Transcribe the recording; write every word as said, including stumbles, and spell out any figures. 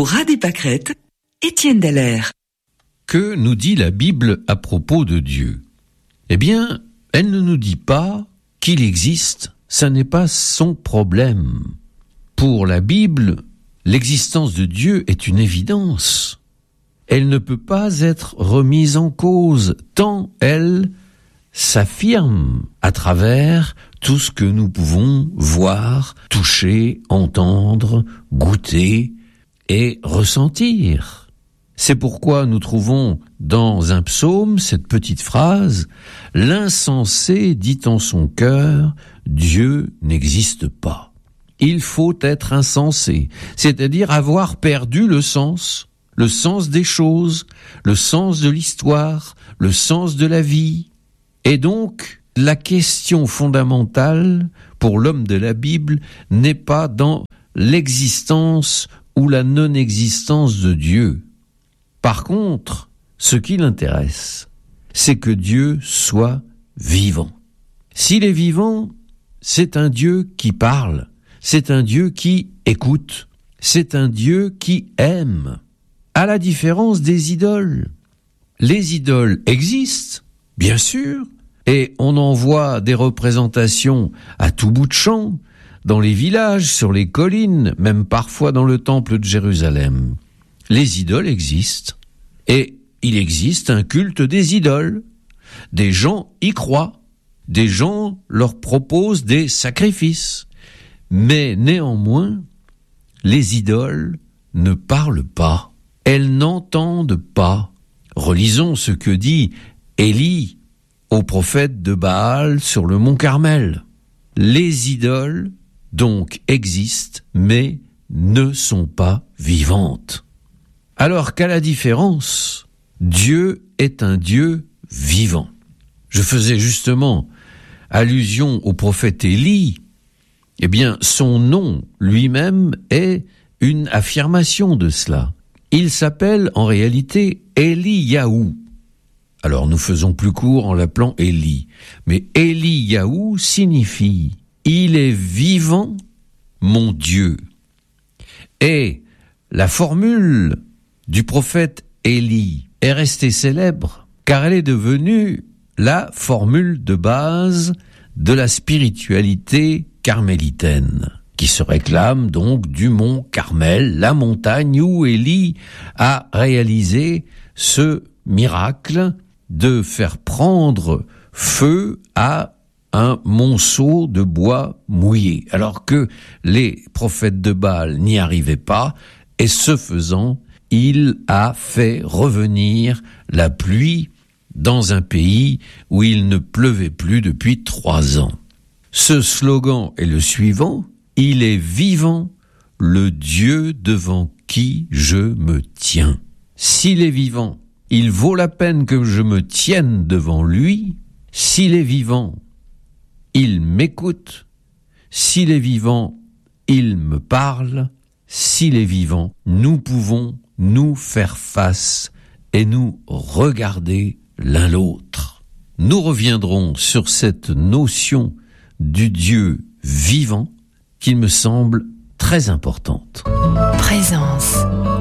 Pour Rade et Pâquerette, Étienne Dallaire. Que nous dit la Bible à propos de Dieu ? Eh bien, elle ne nous dit pas qu'il existe, ça n'est pas son problème. Pour la Bible, l'existence de Dieu est une évidence. Elle ne peut pas être remise en cause, tant elle s'affirme à travers tout ce que nous pouvons voir, toucher, entendre, goûter et ressentir. C'est pourquoi nous trouvons dans un psaume cette petite phrase « L'insensé dit en son cœur, Dieu n'existe pas ». Il faut être insensé, c'est-à-dire avoir perdu le sens, le sens des choses, le sens de l'histoire, le sens de la vie. Et donc, la question fondamentale pour l'homme de la Bible n'est pas dans l'existence ou la non-existence de Dieu. Par contre, ce qui l'intéresse, c'est que Dieu soit vivant. S'il est vivant, c'est un Dieu qui parle, c'est un Dieu qui écoute, c'est un Dieu qui aime, à la différence des idoles. Les idoles existent, bien sûr, et on en voit des représentations à tout bout de champ, dans les villages, sur les collines, même parfois dans le temple de Jérusalem. Les idoles existent, et il existe un culte des idoles. Des gens y croient, des gens leur proposent des sacrifices. Mais néanmoins, les idoles ne parlent pas, elles n'entendent pas. Relisons ce que dit Élie au prophète de Baal sur le mont Carmel. Les idoles donc existent, mais ne sont pas vivantes. Alors qu'à la différence, Dieu est un Dieu vivant. Je faisais justement allusion au prophète Élie. Eh bien, son nom lui-même est une affirmation de cela. Il s'appelle en réalité Éliyahu. Alors nous faisons plus court en l'appelant Élie. Mais Éliyahu signifie « Il est vivant, mon Dieu ». Et la formule du prophète Élie est restée célèbre car elle est devenue la formule de base de la spiritualité carmélitaine, qui se réclame donc du mont Carmel, la montagne où Élie a réalisé ce miracle de faire prendre feu à un monceau de bois mouillé, alors que les prophètes de Baal n'y arrivaient pas, et ce faisant, il a fait revenir la pluie dans un pays où il ne pleuvait plus depuis trois ans. Ce slogan est le suivant: « Il est vivant, le Dieu devant qui je me tiens. » S'il est vivant, il vaut la peine que je me tienne devant lui. S'il est vivant, il m'écoute. S'il est vivant, il me parle. S'il est vivant, nous pouvons nous faire face et nous regarder l'un l'autre. Nous reviendrons sur cette notion du Dieu vivant qui me semble très importante. Présence.